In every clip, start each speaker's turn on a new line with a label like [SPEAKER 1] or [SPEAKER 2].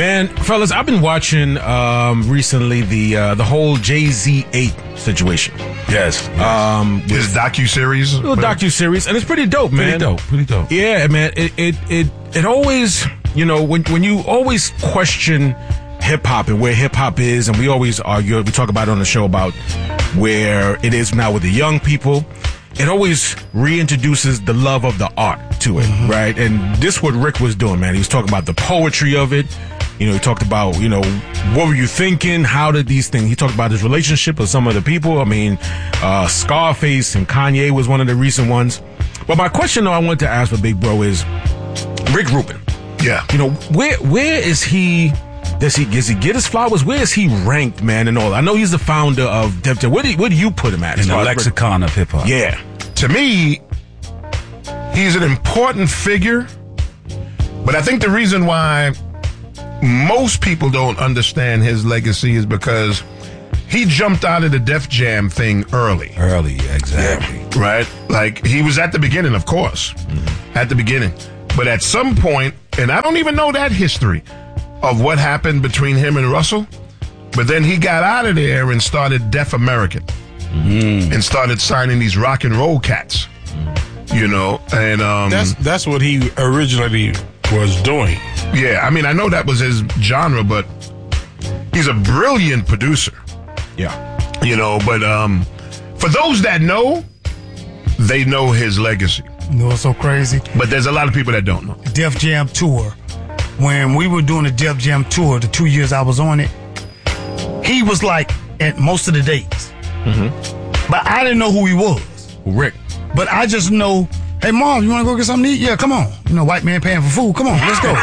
[SPEAKER 1] Man, fellas, I've been watching recently the whole Jay-Z 8 situation.
[SPEAKER 2] Yes.
[SPEAKER 3] His docu-series?
[SPEAKER 1] Little docu-series, and it's pretty dope, man.
[SPEAKER 2] Pretty dope.
[SPEAKER 1] Yeah, man. It always, when you always question hip-hop and where hip-hop is, and we always argue, we talk about it on the show about where it is now with the young people, it always reintroduces the love of the art to it, right? And this what Rick was doing, man. He was talking about the poetry of it. He talked about, what were you thinking? How did these things? He talked about his relationship with some of the people. I mean, Scarface and Kanye was one of the recent ones. But my question, though, I wanted to ask for Big Bro is Rick Rubin.
[SPEAKER 3] Yeah.
[SPEAKER 1] Where is he? Does he get his flowers? Where is he ranked, man, and all? I know he's the founder of Def Jam. Where do you put him at?
[SPEAKER 2] In the lexicon of hip-hop.
[SPEAKER 1] Yeah.
[SPEAKER 3] To me, he's an important figure, but I think the reason why most people don't understand his legacy is because he jumped out of the Def Jam thing early.
[SPEAKER 2] Early, exactly.
[SPEAKER 3] Yeah, right? Like, he was at the beginning, of course. At the beginning. But at some point, and I don't even know that history of what happened between him and Russell, but then he got out of there and started Def American and started signing these rock and roll cats, and
[SPEAKER 4] that's what he originally was doing.
[SPEAKER 3] Yeah, I mean, I know that was his genre, but he's a brilliant producer.
[SPEAKER 1] Yeah.
[SPEAKER 3] But for those that know, they know his legacy.
[SPEAKER 5] What's so crazy?
[SPEAKER 3] But there's a lot of people that don't know.
[SPEAKER 5] Def Jam tour. When we were doing the Def Jam tour, the 2 years I was on it, he was like at most of the dates. But I didn't know who he was.
[SPEAKER 1] Rick.
[SPEAKER 5] But I just know, hey, Mom, you want to go get something to eat? Yeah, come on. White man paying for food. Come on, let's go.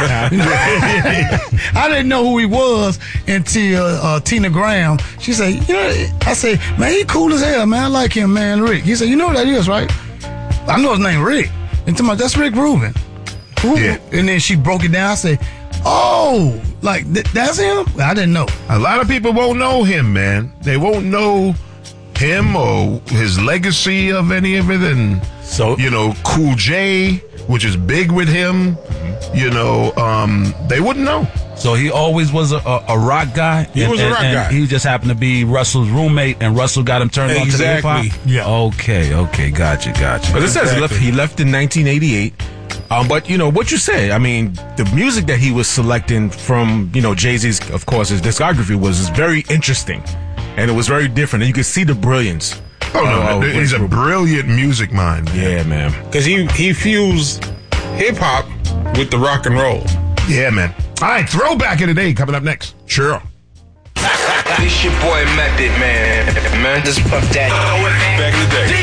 [SPEAKER 5] I didn't know who he was until Tina Graham. She said, I said, man, he cool as hell, man. I like him, man, Rick. He said, you know who that is, right? I know his name, Rick. And to my, that's Rick Rubin.
[SPEAKER 3] Yeah.
[SPEAKER 5] And then she broke it down. I said, oh, like that's him? I didn't know.
[SPEAKER 3] A lot of people won't know him, man. They won't know him or his legacy of any of it. And, Cool J, which is big with him, they wouldn't know.
[SPEAKER 2] So he always was a rock guy?
[SPEAKER 4] He was a rock guy.
[SPEAKER 2] He just happened to be Russell's roommate, and Russell got him turned on to the hip-hop?
[SPEAKER 5] Yeah.
[SPEAKER 2] Okay, gotcha.
[SPEAKER 1] But it says he left in 1988. But, what you say, I mean, the music that he was selecting from, Jay-Z's, of course, his discography was very interesting. And it was very different. And you could see the brilliance.
[SPEAKER 3] Oh, no, he's a brilliant music mind. Man.
[SPEAKER 1] Yeah, man.
[SPEAKER 4] Because he fused hip-hop with the rock and roll.
[SPEAKER 3] Yeah, man. All right, Throwback of the Day coming up next. Sure.
[SPEAKER 6] This your boy Method, man. Just fuck that.
[SPEAKER 4] Back in the day.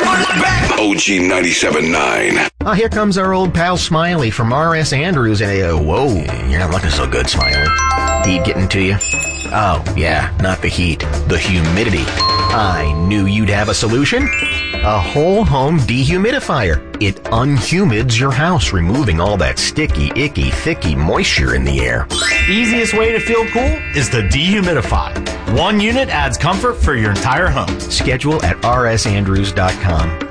[SPEAKER 7] OG 97.9.
[SPEAKER 8] Here comes our old pal Smiley from R.S. Andrews. And whoa, you're not looking so good, Smiley. Heat getting to you? Oh, yeah, not the heat, the humidity. I knew you'd have a solution. A whole home dehumidifier. It unhumids your house, removing all that sticky, icky, thicky moisture in the air.
[SPEAKER 9] Easiest way to feel cool is to dehumidify. One unit adds comfort for your entire home.
[SPEAKER 8] Schedule at rsandrews.com.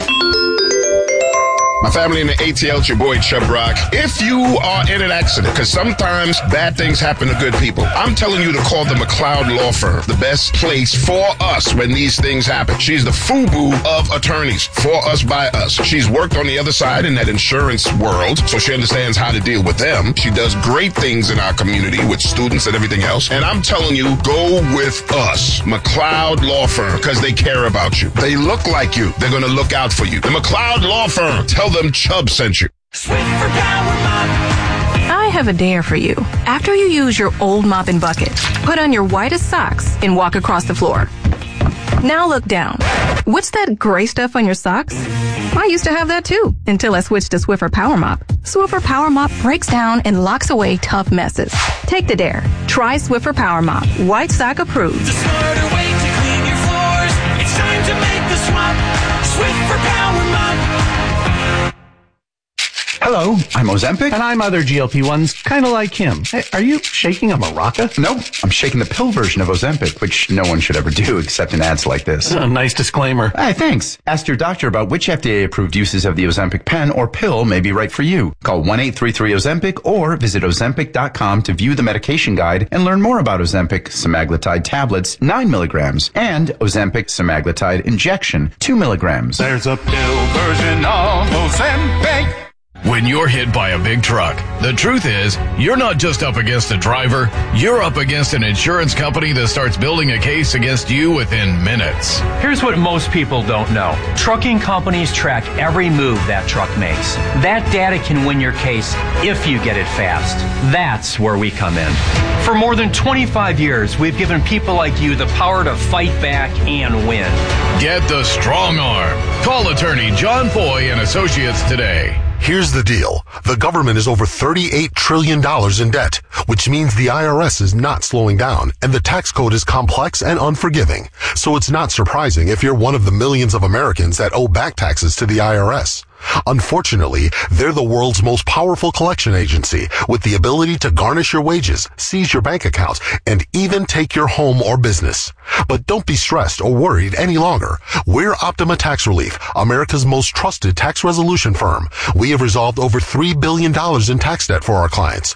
[SPEAKER 3] My family in the ATL, it's your boy Chubb Rock. If you are in an accident, because sometimes bad things happen to good people, I'm telling you to call the McLeod Law Firm, the best place for us when these things happen. She's the FUBU of attorneys, for us, by us. She's worked on the other side in that insurance world, so she understands how to deal with them. She does great things in our community with students and everything else. And I'm telling you, go with us, McLeod Law Firm, because they care about you. They look like you. They're going to look out for you. The McLeod Law Firm. Tell them Chubb sent you.
[SPEAKER 10] I have a dare for you. After you use your old mop and bucket, put on your whitest socks and walk across the floor. Now look down. What's that gray stuff on your socks? I used to have that too, until I switched to Swiffer Power Mop. Swiffer Power Mop breaks down and locks away tough messes. Take the dare. Try Swiffer Power Mop. White sock approved.
[SPEAKER 11] The smarter way to clean your floors. It's time to make the swap. Swiffer Power Mop.
[SPEAKER 7] Hello, I'm Ozempic.
[SPEAKER 12] And I'm other GLP-1s, kind of like him. Hey, are you shaking a maraca?
[SPEAKER 7] Nope, I'm shaking the pill version of Ozempic, which no one should ever do except in ads like this.
[SPEAKER 12] Nice disclaimer.
[SPEAKER 7] Hey, thanks. Ask your doctor about which FDA-approved uses of the Ozempic pen or pill may be right for you. Call 1-833-OZEMPIC or visit Ozempic.com to view the medication guide and learn more about Ozempic semaglutide tablets, 9 milligrams, and Ozempic semaglutide injection, 2 milligrams.
[SPEAKER 13] There's a pill version of Ozempic.
[SPEAKER 14] When you're hit by a big truck, the truth is, you're not just up against a driver, you're up against an insurance company that starts building a case against you within minutes.
[SPEAKER 15] Here's what most people don't know. Trucking companies track every move that truck makes. That data can win your case if you get it fast. That's where we come in. For more than 25 years, we've given people like you the power to fight back and win.
[SPEAKER 14] Get the strong arm. Call attorney John Foy and Associates today.
[SPEAKER 16] Here's the deal. The government is over $38 trillion in debt, which means the IRS is not slowing down, and the tax code is complex and unforgiving. So it's not surprising if you're one of the millions of Americans that owe back taxes to the IRS. Unfortunately, they're the world's most powerful collection agency with the ability to garnish your wages, seize your bank accounts, and even take your home or business. But don't be stressed or worried any longer. We're Optima Tax Relief, America's most trusted tax resolution firm. We have resolved over $3 billion in tax debt for our clients.